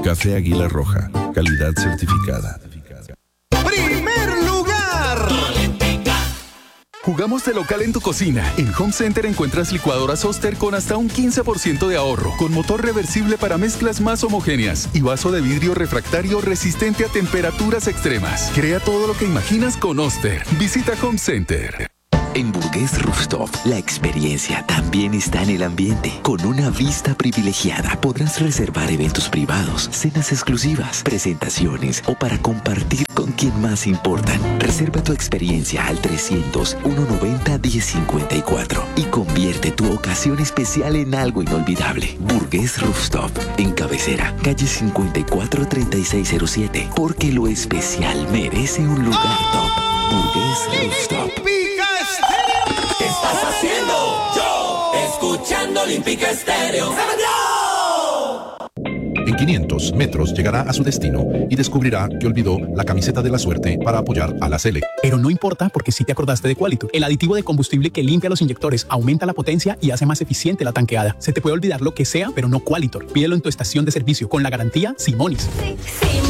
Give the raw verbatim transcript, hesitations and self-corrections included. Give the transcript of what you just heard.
Café Águila Roja, calidad certificada. ¡Primer lugar! Jugamos de local en tu cocina. En Home Center encuentras licuadoras Oster con hasta un quince por ciento de ahorro, con motor reversible para mezclas más homogéneas y vaso de vidrio refractario resistente a temperaturas extremas. Crea todo lo que imaginas con Oster. Visita Home Center. En Burgués Rooftop, la experiencia también está en el ambiente. Con una vista privilegiada podrás reservar eventos privados, cenas exclusivas, presentaciones o para compartir con quien más importan. Reserva tu experiencia al trescientos, ciento noventa, diez cincuenta y cuatro y convierte tu ocasión especial en algo inolvidable. Burgués Rooftop, en Cabecera, calle cincuenta y cuatro, treinta y seis cero siete, porque lo especial merece un lugar top. Burgués Rooftop. ¿Qué estás haciendo? Yo, escuchando Olímpica Estéreo. En quinientos metros llegará a su destino y descubrirá que olvidó la camiseta de la suerte para apoyar a la Sele. Pero no importa porque sí te acordaste de Qualitur, el aditivo de combustible que limpia los inyectores, aumenta la potencia y hace más eficiente la tanqueada. Se te puede olvidar lo que sea, pero no Qualitur. Pídelo en tu estación de servicio con la garantía Simonis. Sí, sí.